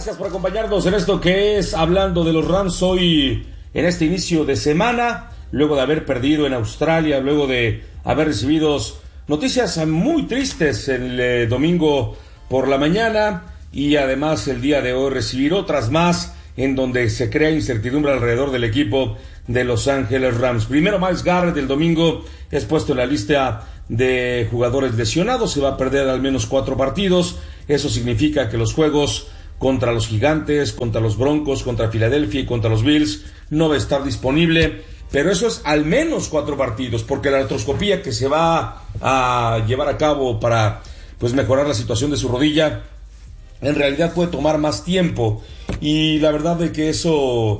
Gracias por acompañarnos en esto que es Hablando de los Rams hoy en este inicio de semana, luego de haber perdido en Australia, luego de haber recibido noticias muy tristes el domingo por la mañana y además el día de hoy recibir otras más en donde se crea incertidumbre alrededor del equipo de Los Ángeles Rams. Primero, Myles Garrett el domingo es puesto en la lista de jugadores lesionados, se va a perder al menos 4 partidos. Eso significa que los juegos contra los Gigantes, contra los Broncos, contra Filadelfia y contra los Bills no va a estar disponible, pero eso es al menos 4 partidos, porque la artroscopía que se va a llevar a cabo para mejorar la situación de su rodilla en realidad puede tomar más tiempo, y la verdad de que eso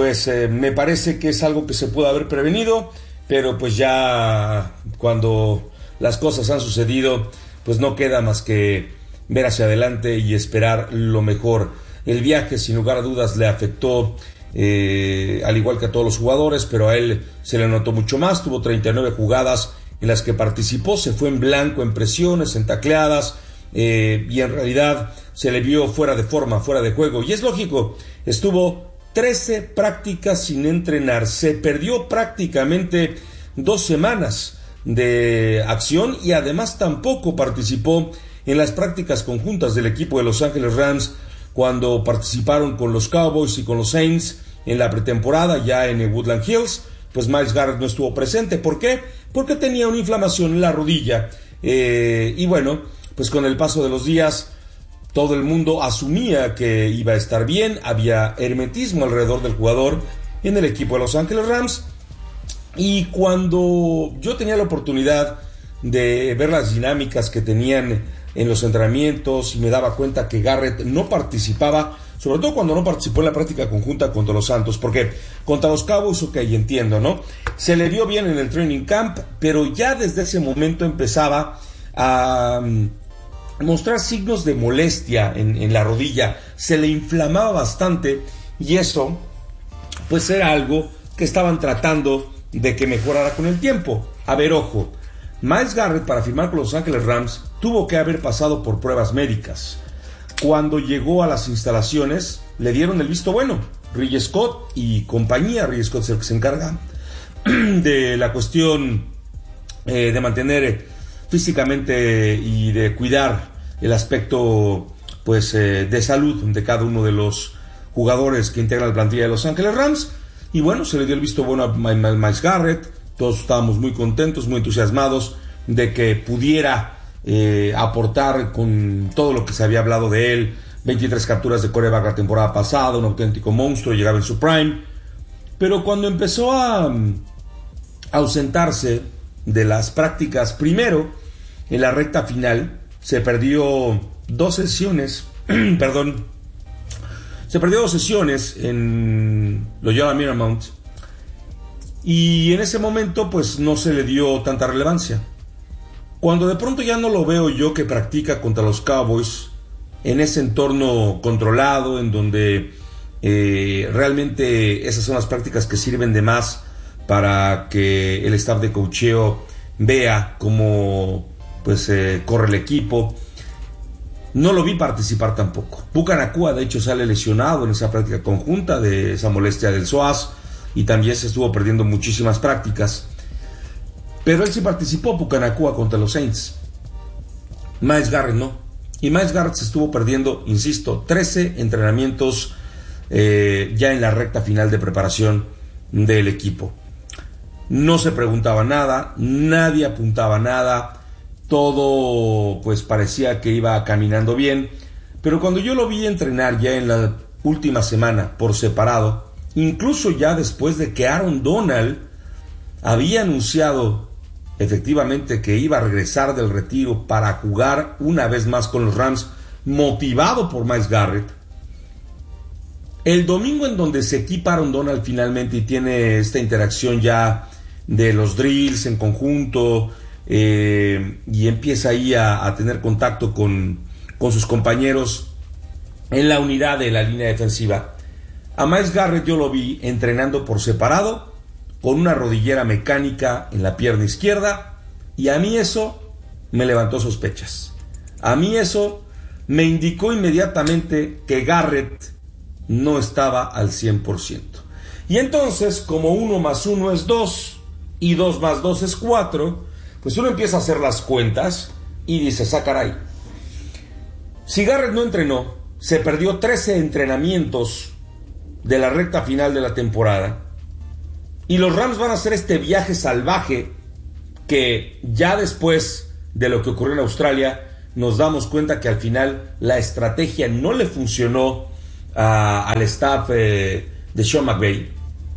me parece que es algo que se puede haber prevenido, pero ya cuando las cosas han sucedido no queda más que ver hacia adelante y esperar lo mejor. El viaje sin lugar a dudas le afectó al igual que a todos los jugadores, pero a él se le notó mucho más. Tuvo 39 jugadas en las que participó, se fue en blanco en presiones, en tacleadas, y en realidad se le vio fuera de forma, fuera de juego, y es lógico. Estuvo 13 prácticas sin entrenar, se perdió prácticamente 2 semanas de acción y además tampoco participó en las prácticas conjuntas del equipo de Los Ángeles Rams cuando participaron con los Cowboys y con los Saints en la pretemporada ya en Woodland Hills. Myles Garrett no estuvo presente. ¿Por qué? Porque tenía una inflamación en la rodilla, y con el paso de los días todo el mundo asumía que iba a estar bien. Había hermetismo alrededor del jugador en el equipo de Los Ángeles Rams, y cuando yo tenía la oportunidad de ver las dinámicas que tenían en los entrenamientos y me daba cuenta que Garrett no participaba, sobre todo cuando no participó en la práctica conjunta contra los Santos, porque contra los Cowboys, entiendo, ¿no? Se le vio bien en el training camp, pero ya desde ese momento empezaba a mostrar signos de molestia en la rodilla, se le inflamaba bastante, y eso era algo que estaban tratando de que mejorara con el tiempo. A ver, ojo, Myles Garrett para firmar con Los Ángeles Rams tuvo que haber pasado por pruebas médicas. Cuando llegó a las instalaciones le dieron el visto bueno. Ridley Scott y compañía. Ridley Scott es el que se encarga de la cuestión de mantener físicamente y de cuidar el aspecto de salud de cada uno de los jugadores que integran la plantilla de Los Ángeles Rams. Y se le dio el visto bueno a Myles Garrett. Todos estábamos muy contentos, muy entusiasmados de que pudiera aportar con todo lo que se había hablado de él. 23 capturas de quarterback la temporada pasada, un auténtico monstruo, llegaba en su prime. Pero cuando empezó a ausentarse de las prácticas, primero en la recta final se perdió 2 sesiones, se perdió 2 sesiones en Loyola Marymount, y en ese momento no se le dio tanta relevancia. Cuando de pronto ya no lo veo yo que practica contra los Cowboys en ese entorno controlado, en donde realmente esas son las prácticas que sirven de más para que el staff de coacheo vea cómo corre el equipo, no lo vi participar tampoco. Puka Nacua de hecho sale lesionado en esa práctica conjunta de esa molestia del psoas, y también se estuvo perdiendo muchísimas prácticas, pero él sí participó, Puka Nacua, contra los Saints. Myles Garrett no, y Myles Garrett se estuvo perdiendo, insisto, 13 entrenamientos ya en la recta final de preparación del equipo. No se preguntaba nada, nadie apuntaba nada, todo parecía que iba caminando bien, pero cuando yo lo vi entrenar ya en la última semana por separado, incluso ya después de que Aaron Donald había anunciado efectivamente que iba a regresar del retiro para jugar una vez más con los Rams, motivado por Myles Garrett, el domingo en donde se equipa Aaron Donald finalmente y tiene esta interacción ya de los drills en conjunto, y empieza ahí a tener contacto con sus compañeros en la unidad de la línea defensiva. A Myles Garrett yo lo vi entrenando por separado, con una rodillera mecánica en la pierna izquierda, y a mí eso me levantó sospechas. A mí eso me indicó inmediatamente que Garrett no estaba al 100%. Y entonces, como 1 más 1 es 2 y 2 más 2 es 4, pues uno empieza a hacer las cuentas y dice, caray, si Garrett no entrenó, se perdió 13 entrenamientos de la recta final de la temporada, y los Rams van a hacer este viaje salvaje que ya después de lo que ocurrió en Australia, nos damos cuenta que al final la estrategia no le funcionó al staff de Sean McVay.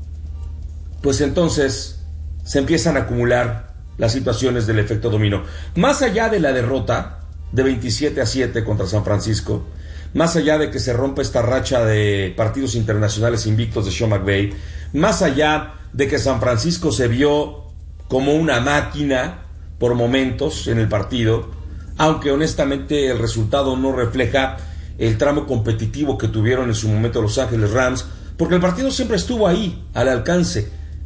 Pues entonces se empiezan a acumular las situaciones del efecto dominó. Más allá de la derrota de 27-7 contra San Francisco, más allá de que se rompa esta racha de partidos internacionales invictos de Sean McVay, más allá de que San Francisco se vio como una máquina por momentos en el partido, aunque honestamente el resultado no refleja el tramo competitivo que tuvieron en su momento Los Ángeles Rams, porque el partido siempre estuvo ahí, al alcance.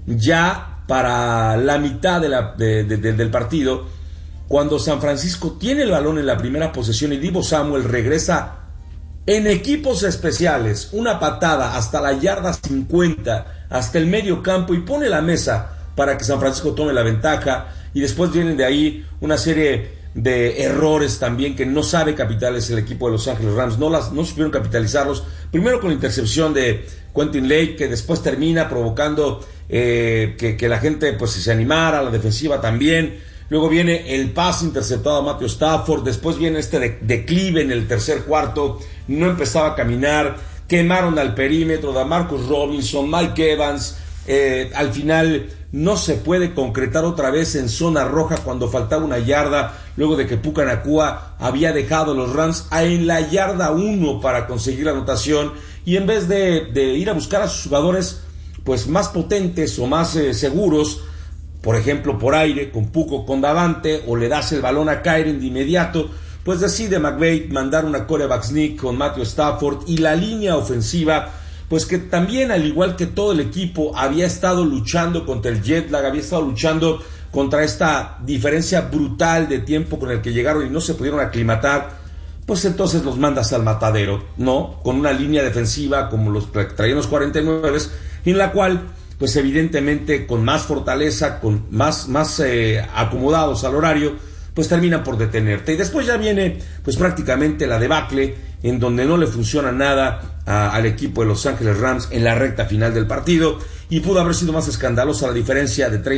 Ya para la mitad del partido, cuando San Francisco tiene el balón en la primera posesión y Deebo Samuel regresa en equipos especiales, una patada hasta la yarda 50, hasta el medio campo, y pone la mesa para que San Francisco tome la ventaja, y después vienen de ahí una serie de errores también que no sabe capitales el equipo de Los Ángeles Rams, no supieron capitalizarlos, primero con la intercepción de Quentin Lake, que después termina provocando que la gente pues se animara, la defensiva también. Luego viene el pase interceptado a Matthew Stafford, después viene este declive en el tercer cuarto, no empezaba a caminar, quemaron al perímetro de Marcus Robinson, Mike Evans, al final no se puede concretar otra vez en zona roja cuando faltaba una yarda, luego de que Puka Nacua había dejado a los Rams en la yarda 1 para conseguir la anotación, y en vez de ir a buscar a sus jugadores pues más potentes o más seguros, por ejemplo por aire, con Puko, con Davante, o le das el balón a Kyren de inmediato, pues decide McVay mandar una quarterback sneak con Matthew Stafford, y la línea ofensiva, pues que también, al igual que todo el equipo, había estado luchando contra el jet lag, había estado luchando contra esta diferencia brutal de tiempo con el que llegaron y no se pudieron aclimatar, pues entonces los mandas al matadero, ¿no? Con una línea defensiva como los que traían los 49, en la cual, pues evidentemente con más fortaleza, con más acomodados al horario, pues terminan por detenerte. Y después ya viene pues prácticamente la debacle, en donde no le funciona nada al equipo de Los Ángeles Rams en la recta final del partido, y pudo haber sido más escandalosa la diferencia de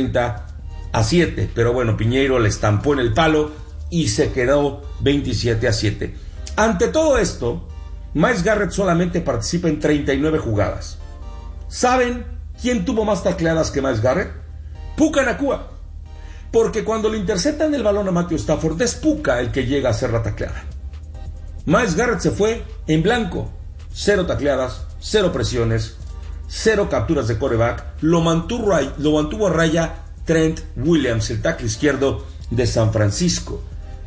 30-7, pero bueno, Piñeiro le estampó en el palo y se quedó 27-7. Ante todo esto, Myles Garrett solamente participa en 39 jugadas. ¿Saben quién tuvo más tacleadas que Myles Garrett? Puka Nacua. Porque cuando le interceptan el balón a Matthew Stafford, es Puka el que llega a hacer la tacleada. Myles Garrett se fue en blanco. 0 tacleadas, 0 presiones, 0 capturas de quarterback. Lo mantuvo a raya Trent Williams, el tackle izquierdo de San Francisco.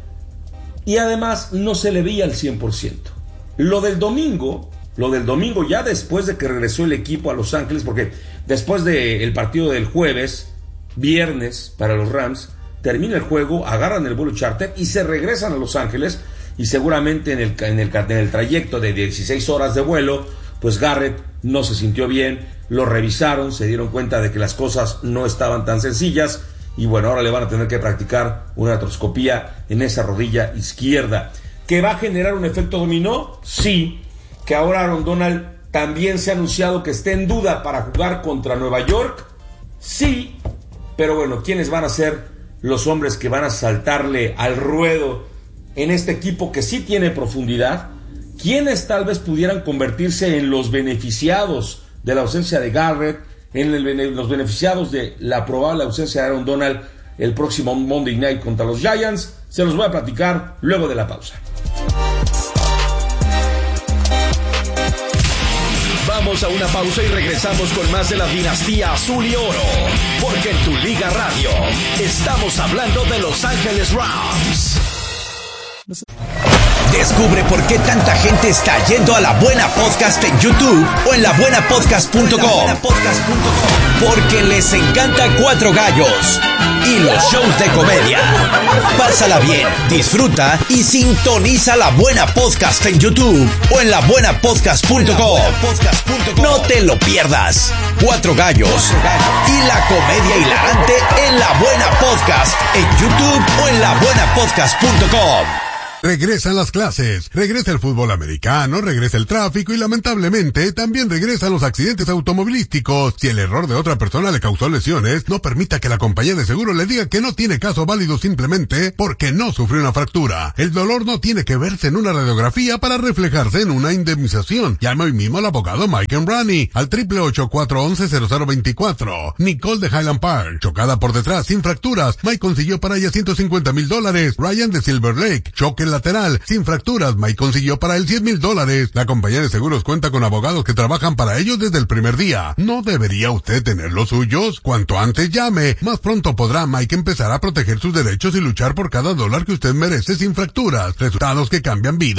Y además no se le veía al 100%. Lo del domingo ya después de que regresó el equipo a Los Ángeles, porque después del partido del jueves, viernes para los Rams, termina el juego, agarran el vuelo charter y se regresan a Los Ángeles, y seguramente en el trayecto de 16 horas de vuelo, pues Garrett no se sintió bien, lo revisaron, se dieron cuenta de que las cosas no estaban tan sencillas, y bueno, ahora le van a tener que practicar una artroscopía en esa rodilla izquierda. ¿Que va a generar un efecto dominó? Sí. Que ahora Aaron Donald también se ha anunciado que esté en duda para jugar contra Nueva York. Sí. Pero bueno, ¿quiénes van a ser los hombres que van a saltarle al ruedo en este equipo que sí tiene profundidad? ¿Quiénes tal vez pudieran convertirse en los beneficiados de la ausencia de Garrett, en los beneficiados de la probable ausencia de Aaron Donald el próximo Monday Night contra los Giants? Se los voy a platicar luego de la pausa. Vamos a una pausa y regresamos con más de la dinastía azul y oro, porque en Tu Liga Radio estamos hablando de Los Ángeles Rams. Descubre por qué tanta gente está yendo a La Buena Podcast en YouTube o en labuenapodcast.com. Porque les encanta Cuatro Gallos y los shows de comedia. Pásala bien, disfruta y sintoniza La Buena Podcast en YouTube o en labuenapodcast.com. No te lo pierdas. Cuatro Gallos y la comedia hilarante en La Buena Podcast en YouTube o en labuenapodcast.com. Regresan las clases, regresa el fútbol americano, regresa el tráfico y lamentablemente también regresan los accidentes automovilísticos. Si el error de otra persona le causó lesiones, no permita que la compañía de seguro le diga que no tiene caso válido simplemente porque no sufrió una fractura. El dolor no tiene que verse en una radiografía para reflejarse en una indemnización. Llame hoy mismo al abogado Mike Embrani al 888-411-0024. Nicole de Highland Park, chocada por detrás sin fracturas. Mike consiguió para ella $150,000. Ryan de Silver Lake, choque lateral, sin fracturas. Mike consiguió para él $10,000. La compañía de seguros cuenta con abogados que trabajan para ellos desde el primer día. ¿No debería usted tener los suyos? Cuanto antes llame, más pronto podrá Mike empezar a proteger sus derechos y luchar por cada dólar que usted merece sin fracturas. Resultados que cambian vidas.